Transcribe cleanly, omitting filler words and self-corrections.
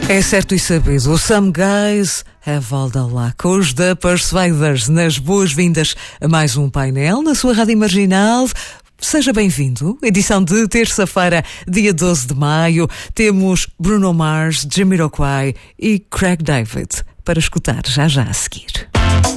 É certo e sabido, Some Guys Have All The Luck. Os da Persuaders nas boas-vindas a mais um painel na sua Rádio Marginal. Seja bem-vindo. Edição de terça-feira, dia 12 de maio. Temos Bruno Mars, Jamiroquai e Craig David para escutar já a seguir.